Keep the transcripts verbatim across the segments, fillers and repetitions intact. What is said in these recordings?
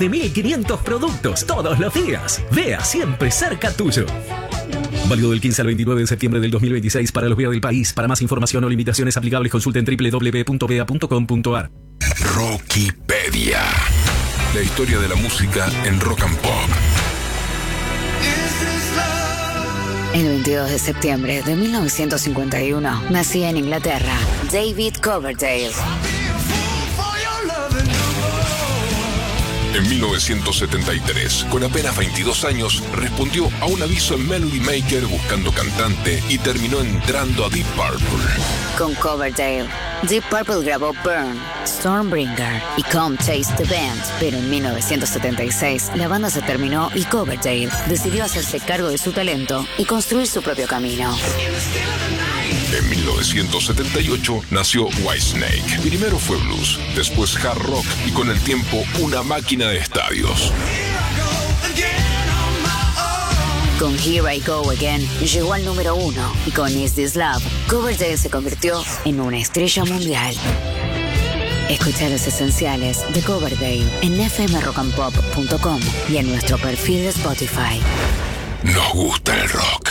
de mil quinientos productos todos los días. Vea siempre cerca tuyo. Válido del quince al veintinueve de septiembre del dos mil veintiséis para los V A del país. Para más información o limitaciones aplicables, consulte en doble u doble u doble u punto v a punto com punto a r. Rockipedia. La historia de la música en rock and pop. El veintidós de septiembre de mil novecientos cincuenta y uno nacía en Inglaterra David Coverdale. En mil novecientos setenta y tres, con apenas veintidós años, respondió a un aviso en Melody Maker buscando cantante y terminó entrando a Deep Purple. Con Coverdale, Deep Purple grabó Burn, Stormbringer y Come Taste the Band, pero en mil novecientos setenta y seis la banda se terminó y Coverdale decidió hacerse cargo de su talento y construir su propio camino. En mil novecientos setenta y ocho nació Whitesnake. Primero fue blues, después hard rock y con el tiempo una máquina de estadios. Con Here I Go Again llegó al número uno y con Is This Love, Coverdale se convirtió en una estrella mundial. Escucha los esenciales de Coverdale en f m rock and pop punto com y en nuestro perfil de Spotify. Nos gusta el rock.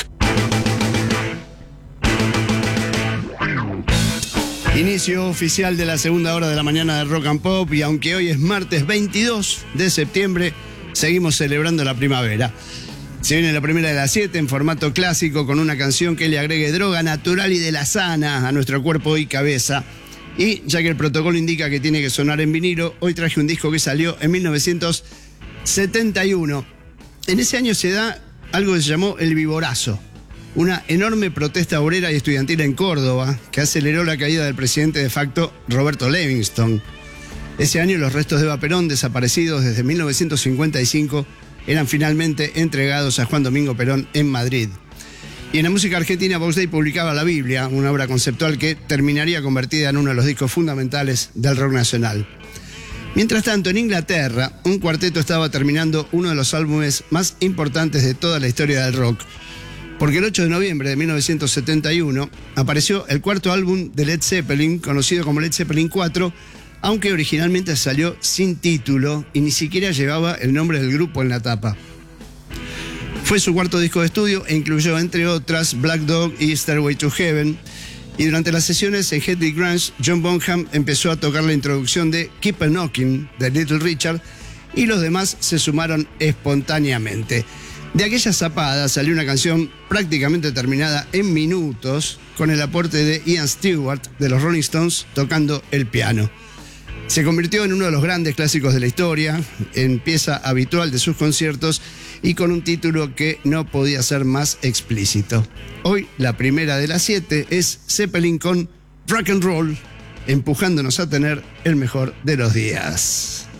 Inicio oficial de la segunda hora de la mañana de Rock and Pop, y aunque hoy es martes veintidós de septiembre, seguimos celebrando la primavera. Se viene la primera de las siete en formato clásico con una canción que le agregue droga natural y de la sana a nuestro cuerpo y cabeza. Y ya que el protocolo indica que tiene que sonar en vinilo, hoy traje un disco que salió en mil novecientos setenta y uno. En ese año se da algo que se llamó el Viborazo, una enorme protesta obrera y estudiantil en Córdoba que aceleró la caída del presidente de facto Roberto Livingston. Ese año los restos de Eva Perón, desaparecidos desde mil novecientos cincuenta y cinco, eran finalmente entregados a Juan Domingo Perón en Madrid. Y en la música argentina, Box Day publicaba La Biblia, una obra conceptual que terminaría convertida en uno de los discos fundamentales del rock nacional. Mientras tanto, en Inglaterra, un cuarteto estaba terminando uno de los álbumes más importantes de toda la historia del rock, porque el ocho de noviembre de mil novecientos setenta y uno apareció el cuarto álbum de Led Zeppelin, conocido como Led Zeppelin cuatro, aunque originalmente salió sin título y ni siquiera llevaba el nombre del grupo en la tapa. Fue su cuarto disco de estudio e incluyó, entre otras, Black Dog y Stairway to Heaven. Y durante las sesiones en Hedley Grange, John Bonham empezó a tocar la introducción de Keep a Knockin' de Little Richard y los demás se sumaron espontáneamente. De aquella zapada salió una canción prácticamente terminada en minutos, con el aporte de Ian Stewart de los Rolling Stones tocando el piano. Se convirtió en uno de los grandes clásicos de la historia, en pieza habitual de sus conciertos y con un título que no podía ser más explícito. Hoy, la primera de las siete es Zeppelin con Rock and Roll, empujándonos a tener el mejor de los días.